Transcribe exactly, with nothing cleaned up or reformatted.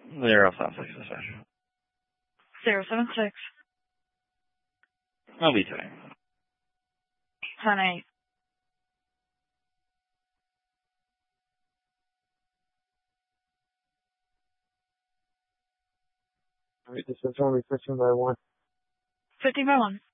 Zero seven six dispatch. Zero seven six. I'll be today. Ten eight. Alright, this is only fifteen by one. Fifteen by one.